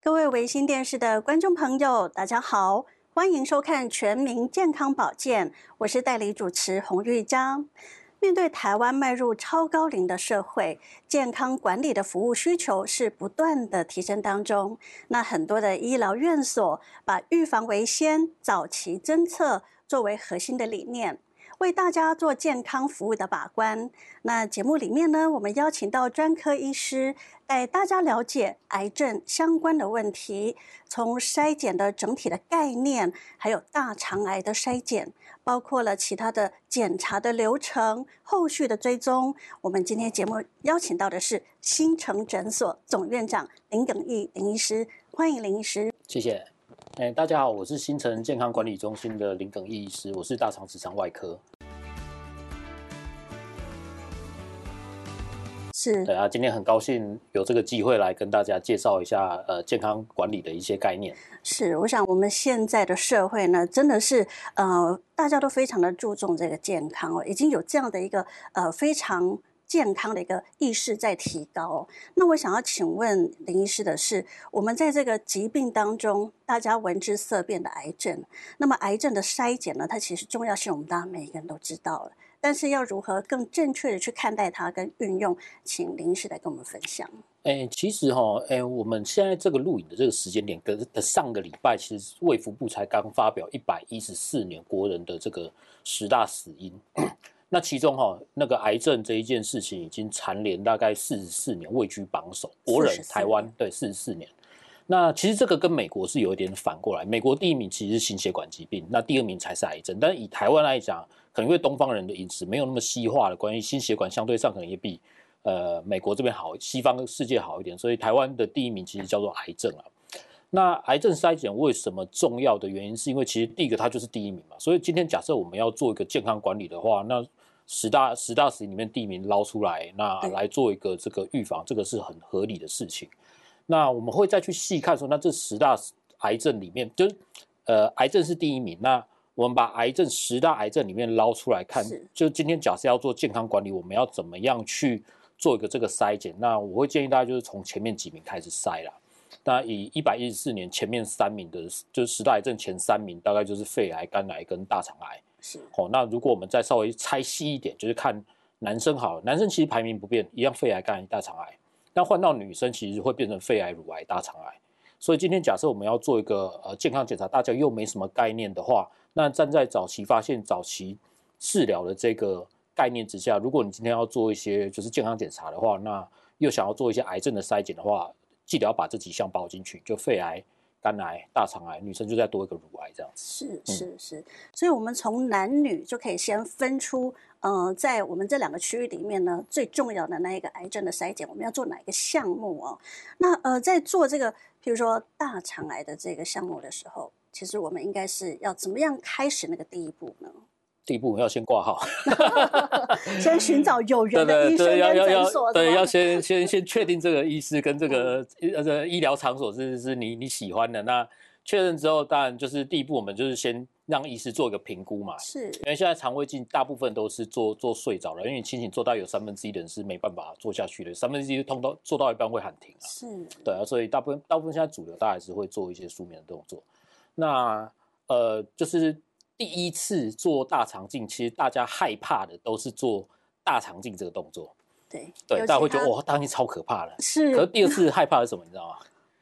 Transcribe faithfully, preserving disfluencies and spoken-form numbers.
各位微星电视的观众朋友，大家好，欢迎收看《全民健康保健》，我是代理主持洪玉章。面对台湾迈入超高龄的社会，健康管理的服务需求是不断的提升当中。那很多的医疗院所把预防为先、早期侦测作为核心的理念，为大家做健康服务的把关。那节目里面呢，我们邀请到专科医师带大家了解癌症相关的问题，从筛检的整体的概念，还有大肠癌的筛检，包括了其他的检查的流程、后续的追踪。我们今天节目邀请到的是新城诊所总院长林耿毅林医师，欢迎林医师。 谢谢。哎，大家好，我是新城健康管理中心的林耿毅医师，我是大肠直肠外科。 是， 对啊，今天很高兴有这个机会来跟大家介绍一下呃健康管理的一些概念。 是，我想我们现在的社会呢，真的是呃大家都非常的注重这个健康哦，已经有这样的一个呃非常健康的一个意识在提高哦。那我想要请问林医师的是，我们在这个疾病当中，大家闻之色变的癌症，那么癌症的筛检呢，它其实重要性我们大家每一个人都知道了。但是要如何更正确的去看待它跟运用，请林医师来跟我们分享。 哎，其实哈、哦，哎，我们现在这个录影的这个时间点，跟的上个礼拜，其实卫福部才刚发表一百一十四年国人的这个十大死因。那其中哈、哦，那个癌症这一件事情已经蝉联大概四十四年，位居榜首。国人台湾对四十四年。那其实这个跟美国是有一点反过来，美国第一名其实是心血管疾病，那第二名才是癌症。但是以台湾来讲，可能因为东方人的饮食没有那么西化的关系，心血管相对上可能也比呃美国这边好，西方世界好一点，所以台湾的第一名其实叫做癌症啊。那癌症筛检为什么重要的原因，是因为其实第一个它就是第一名嘛，所以今天假设我们要做一个健康管理的话，那十大十大死因里面第一名捞出来，那来做一个这个预防，这个是很合理的事情。那我们会再去细看说，那这十大癌症里面，就是呃，癌症是第一名。那我们把癌症十大癌症里面捞出来看，就今天假设要做健康管理，我们要怎么样去做一个这个筛检？那我会建议大家就是从前面几名开始筛啦。那以一百一十四年前面三名的，就是十大癌症前三名，大概就是肺癌、肝癌跟大肠癌。 是哦，那如果我们再稍微拆细一点，就是看男生好了，男生其实排名不变，一样肺癌、肝癌、大肠癌。但换到女生，其实会变成肺癌、乳癌、大肠癌。所以今天假设我们要做一个呃健康检查，大家又没什么概念的话，那站在早期发现、早期治疗的这个概念之下，如果你今天要做一些就是健康检查的话，那又想要做一些癌症的筛检的话，记得要把这几项包进去，就肺癌、肝癌、大肠癌，女生就再多一个乳癌这样子。 是是是，所以我们从男女就可以先分出，呃，在我们这两个区域里面呢，最重要的那一个癌症的筛检，我们要做哪一个项目哦？那呃，在做这个，譬如说大肠癌的这个项目的时候，其实我们应该是要怎么样开始那个第一步呢？ 第一步要先挂号， 先寻找有缘的医生跟诊所， 对，要先先先确定这个医师跟这个呃医疗场所是是你你喜欢的。那确认之后，当然就是第一步，我们就是先让医师做一个评估嘛。 是， 因为现在肠胃镜大部分都是做做睡着了，因为你清醒做到有三分之一的人是没办法做下去的，三分之一痛到做到一半会喊停啊。 是， 对啊，所以大部分大部分现在主流大家还是会做一些书面的动作。那呃就是。第一次做大肠镜，其实大家害怕的都是做大肠镜这个动作。 对对，大家会觉得哇，大肠镜超可怕的。 是。 可是第二次害怕的是什么？你知道吗？